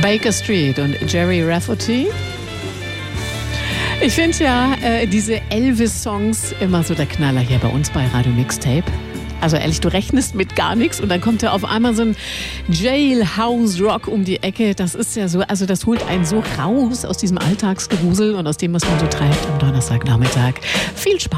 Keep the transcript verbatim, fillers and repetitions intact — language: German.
Baker Street und Jerry Rafferty. Ich finde ja äh, diese Elvis-Songs immer so der Knaller hier bei uns bei Radio Mixtape. Also ehrlich, du rechnest mit gar nichts und dann kommt da auf einmal so ein Jailhouse Rock um die Ecke. Das ist ja so, also das holt einen so raus aus diesem Alltagsgewusel und aus dem, was man so treibt am Donnerstagnachmittag. Viel Spaß.